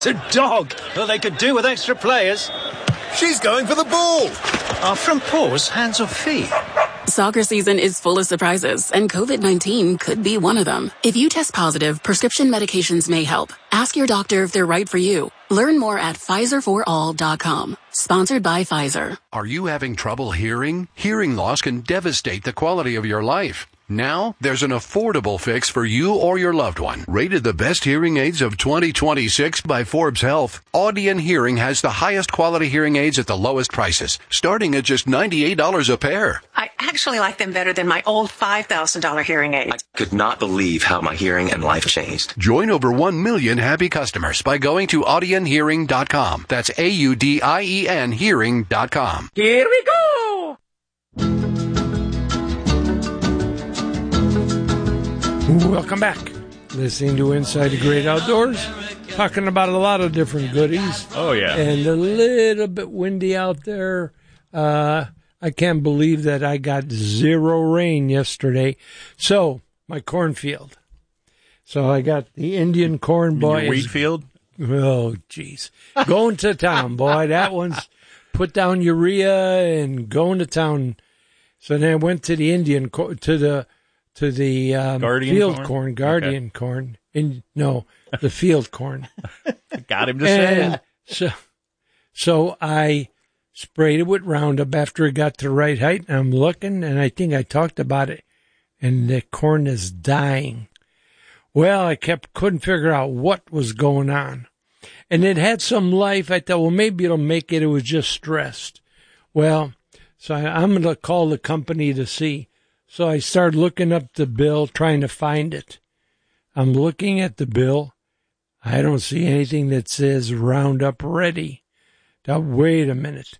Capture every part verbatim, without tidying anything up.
It's a dog. Well, they could do with extra players. She's going for the ball. Are from paws, hands or feet? Soccer season is full of surprises, and COVID nineteen could be one of them. If you test positive, prescription medications may help. Ask your doctor if they're right for you. Learn more at Pfizer for all dot com. Sponsored by Pfizer. Are you having trouble hearing? Hearing loss can devastate the quality of your life. Now, there's an affordable fix for you or your loved one. Rated the best hearing aids of twenty twenty-six by Forbes Health, Audion Hearing has the highest quality hearing aids at the lowest prices, starting at just ninety-eight dollars a pair. I actually like them better than my old five thousand dollars hearing aids. I could not believe how my hearing and life changed. Join over one million happy customers by going to audion hearing dot com. That's A U D I E N hearing dot com. Here we go! Welcome back. Listening to Inside the Great Outdoors. Talking about a lot of different goodies. Oh, yeah. And a little bit windy out there. Uh, I can't believe that I got zero rain yesterday. So, my cornfield. So, I got the Indian corn, boy. Your wheat field? Oh, jeez. Going to town, boy. That one's put down urea and going to town. So, then I went to the Indian, co- to the... To the um, field corn, corn guardian okay. corn. In no, the field corn. Got him to say it. So, so I sprayed it with Roundup after it got to the right height, and I'm looking, and I think I talked about it, and the corn is dying. Well, I kept couldn't figure out what was going on, and it had some life. I thought, well, maybe it'll make it. It was just stressed. Well, so I, I'm going to call the company to see. So I started looking up the bill, trying to find it. I'm looking at the bill. I don't see anything that says Roundup Ready. Now, wait a minute.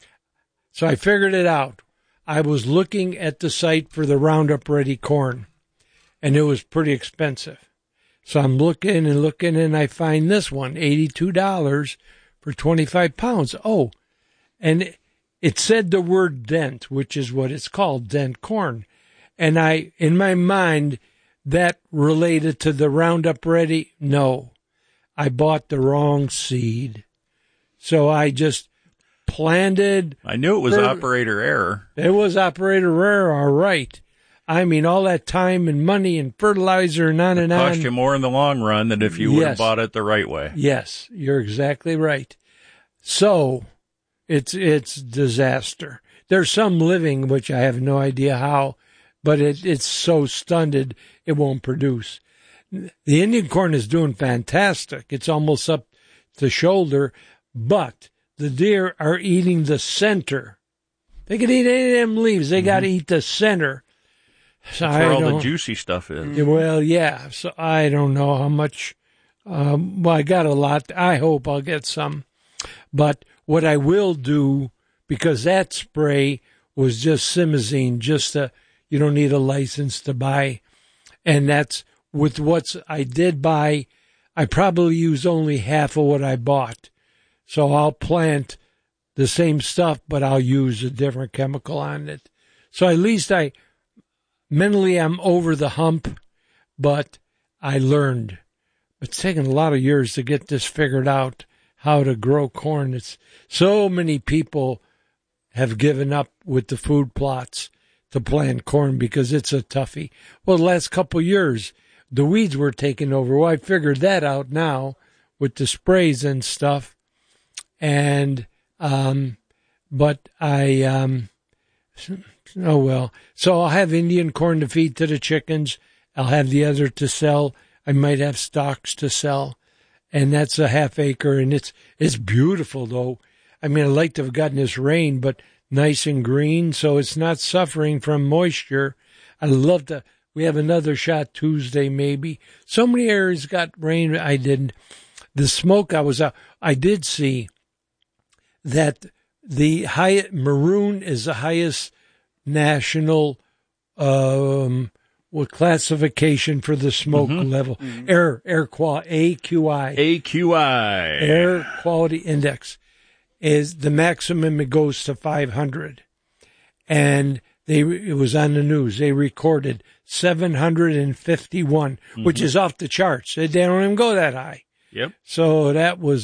So I figured it out. I was looking at the site for the Roundup Ready corn, and it was pretty expensive. So I'm looking and looking, and I find this one, eighty-two dollars for twenty-five pounds. Oh, and it, it said the word dent, which is what it's called, dent corn. And I, in my mind, that related to the Roundup Ready. No, I bought the wrong seed. So I just planted. I knew it was fer- operator error. It was operator error, all right. I mean, all that time and money and fertilizer and on it and on. It cost you more in the long run than if you would yes. have bought it the right way. Yes, you're exactly right. So it's it's disaster. There's some living, which I have no idea how. But it, it's so stunted, it won't produce. The Indian corn is doing fantastic. It's almost up to shoulder, but the deer are eating the center. They can eat any of them leaves. They mm-hmm. got to eat the center. So That's where I all don't, the juicy stuff is. Well, yeah. So I don't know how much. Um, well, I got a lot. I hope I'll get some. But what I will do, because that spray was just Simazine, just a... You don't need a license to buy. And that's with what I did buy. I probably use only half of what I bought. So I'll plant the same stuff, but I'll use a different chemical on it. So at least I, mentally I'm over the hump, but I learned. It's taken a lot of years to get this figured out, how to grow corn. It's so many people have given up with the food plots to plant corn because it's a toughie. Well, the last couple of years, the weeds were taking over. Well, I figured that out now with the sprays and stuff. And, um, but I, um, oh well. So I'll have Indian corn to feed to the chickens. I'll have the other to sell. I might have stalks to sell. And that's a half acre. And it's, it's beautiful though. I mean, I'd like to have gotten this rain, but nice and green, so it's not suffering from moisture. I love to. We have another shot Tuesday, maybe. So many areas got rain. I didn't. The smoke I was out. I did see that the high maroon is the highest national um, what classification for the smoke mm-hmm. level. Mm-hmm. Air air quality A Q I. A Q I. Air quality index. Is the maximum it goes to five hundred, and they it was on the news. They recorded seven hundred fifty-one, mm-hmm. which is off the charts. They don't even go that high. Yep. So that was